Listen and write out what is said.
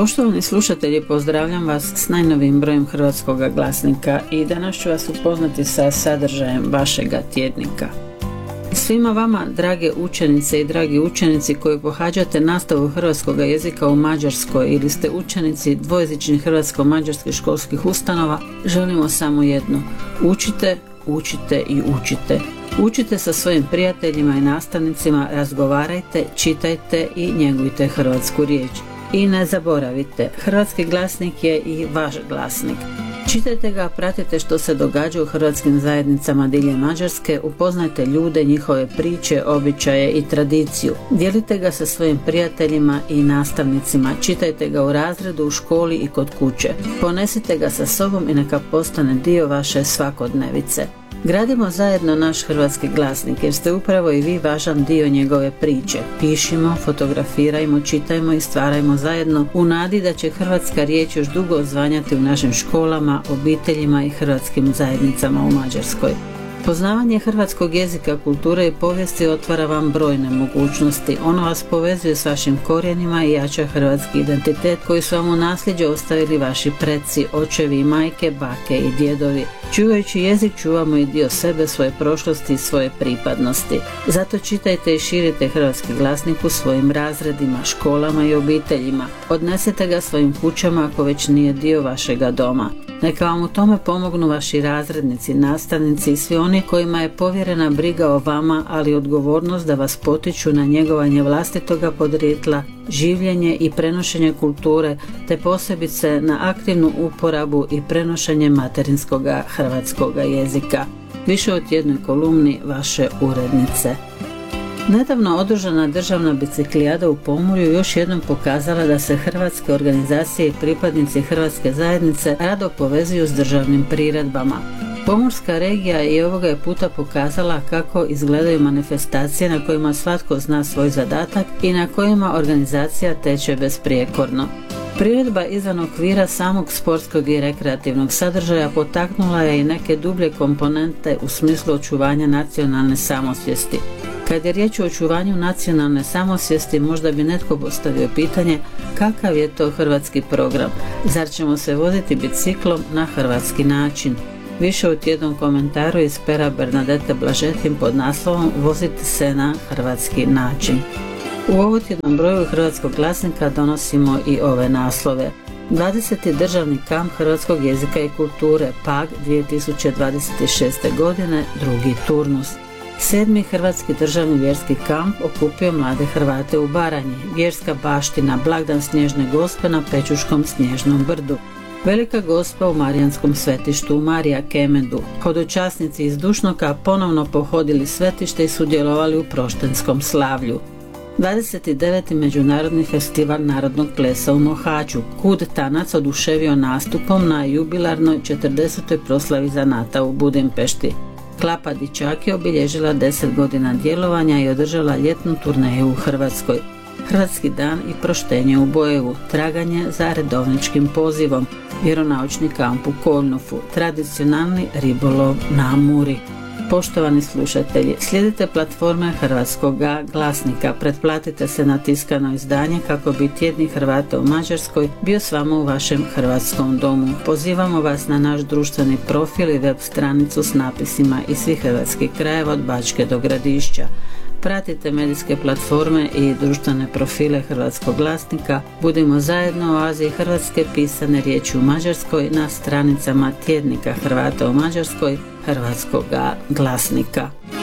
Poštovani slušatelji, pozdravljam vas s najnovijim brojem Hrvatskog glasnika i danas ću vas upoznati sa sadržajem vašega tjednika. Svima vama, drage učenice i dragi učenici koji pohađate nastavu hrvatskog jezika u Mađarskoj ili ste učenici dvojezičnih hrvatsko-mađarskih školskih ustanova, želimo samo jedno: učite, učite i učite. Učite sa svojim prijateljima i nastavnicima, razgovarajte, čitajte i njegujte hrvatsku riječ. I ne zaboravite, Hrvatski glasnik je i vaš glasnik. Čitajte ga, pratite što se događa u hrvatskim zajednicama diljem Mađarske, upoznajte ljude, njihove priče, običaje i tradiciju. Dijelite ga sa svojim prijateljima i nastavnicima, čitajte ga u razredu, u školi i kod kuće. Ponesite ga sa sobom i neka postane dio vaše svakodnevice. Gradimo zajedno naš hrvatski glasnik jer ste upravo i vi važan dio njegove priče. Pišimo, fotografirajmo, čitajmo i stvarajmo zajedno u nadi da će hrvatska riječ još dugo odzvanjati u našim školama, obiteljima i hrvatskim zajednicama u Mađarskoj. Poznavanje hrvatskog jezika, kulture i povijesti otvara vam brojne mogućnosti. Ono vas povezuje s vašim korijenima i jača hrvatski identitet koji su vam u nasljeđe ostavili vaši preci, očevi i majke, bake i djedovi. Čuvajući jezik čuvamo i dio sebe, svoje prošlosti i svoje pripadnosti. Zato čitajte i širite Hrvatski glasnik u svojim razredima, školama i obiteljima. Odnesete ga svojim kućama ako već nije dio vašega doma. Neka vam u tome pomognu vaši razrednici, nastavnici i svi oni kojima je povjerena briga o vama, ali odgovornost da vas potiču na njegovanje vlastitoga podrijetla, življenje i prenošenje kulture, te posebice na aktivnu uporabu i prenošenje materinskoga hrvatskoga jezika. Više u tjednoj kolumni vaše urednice. Nedavno održana državna biciklijada u Pomurju još jednom pokazala da se hrvatske organizacije i pripadnici hrvatske zajednice rado povezuju s državnim priredbama. Pomurska regija je ovoga je puta pokazala kako izgledaju manifestacije na kojima svatko zna svoj zadatak i na kojima organizacija teče besprijekorno. Priredba izvan okvira samog sportskog i rekreativnog sadržaja potaknula je i neke dublje komponente u smislu očuvanja nacionalne samosvijesti. Kad je riječ o očuvanju nacionalne samosvijesti, možda bi netko postavio pitanje kakav je to hrvatski program. Zar ćemo se voziti biciklom na hrvatski način? Više u tjednom komentaru iz pera Bernadette Blažetin pod naslovom Voziti se na hrvatski način. U ovotjednom broju Hrvatskog glasnika donosimo i ove naslove. 20. državni kamp hrvatskog jezika i kulture PAG 2026. godine, drugi turnus. 7. Hrvatski državni vjerski kamp okupio mlade Hrvate u Baranji, vjerska baština, blagdan Snježne Gospe na Pečuškom snježnom brdu, Velika Gospa u Marijanskom svetištu u Marija Kemendu. Hodočasnici iz Dušnoka ponovno pohodili svetište i sudjelovali u proštenskom slavlju. 29. Međunarodni festival narodnog plesa u Mohaču. Kud Tanac oduševio nastupom na jubilarnoj 40. proslavi zanata u Budimpešti. Klapa Dičak je obilježila 10 godina djelovanja i održala ljetnu turneju u Hrvatskoj. Hrvatski dan i proštenje u Bojevu, traganje za redovničkim pozivom, vjeronaučni kamp u Kolnofu, tradicionalni ribolov na Muri. Poštovani slušatelji, slijedite platforme Hrvatskog glasnika, pretplatite se na tiskano izdanje kako bi tjedni Hrvata u Mađarskoj bio s vama u vašem hrvatskom domu. Pozivamo vas na naš društveni profil i web stranicu s napisima iz svih hrvatskih krajeva od Bačke do Gradišća. Pratite medijske platforme i društvene profile Hrvatskog glasnika. Budimo zajedno u Aziji hrvatske pisane riječi u Mađarskoj na stranicama tjednika Hrvata u Mađarskoj Hrvatskog glasnika.